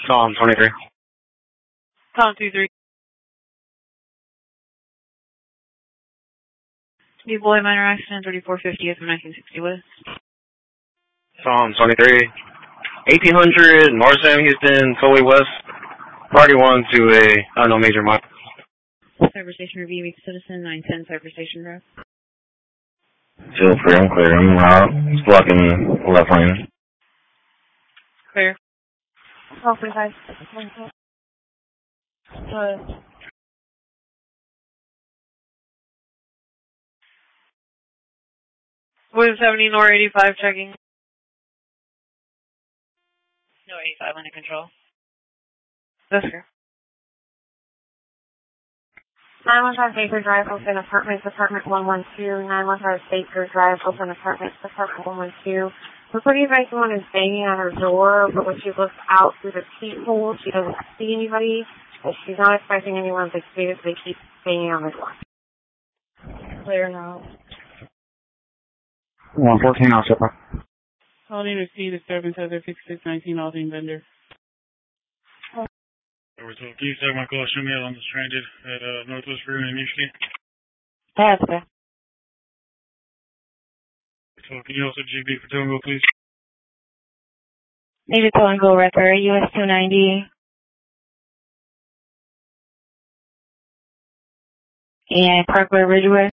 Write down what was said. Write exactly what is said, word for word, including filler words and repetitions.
Psalm twenty-three. Psalm two three. Be boy minor accident thirty-four fiftieth from nineteen sixty West. Psalm twenty-three. eighteen hundred, North Sam Houston, Foley West. Party one to a unknown major mark. Cyber Station Review, Meet Citizen, nine ten Cyber Station Road. Feel free, I'm clear. I'm out. It's blocking the left lane. Clear. Oh, forty-five. Uh, William seventy, Nor eighty-five, checking. No eighty-five under control. That's fair. nine one five Baker Drive, open apartments, apartment one one two. nine one five Baker Drive, open apartments, apartment one one two. We're pretty advised someone is banging on her door, but when she looks out through the peephole, she doesn't see anybody. But she's not expecting anyone to see it, so they keep banging on the door. Clear now. one fourteen, I'll ship her. Holding receipt disturbance other fifty-six nineteen Aldine vendor. Over to Keith, I want to call Shumiel on the stranded at uh, Northwest Freeway in Michigan. That's okay. So can you also G B for Togo, please? Need a tow and go record, U S two ninety. And Parkway Ridgeway.